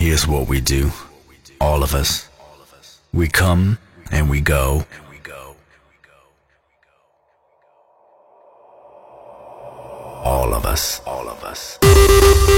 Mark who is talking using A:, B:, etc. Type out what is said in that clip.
A: Here's what we do, all of us. We come and we go. All of us.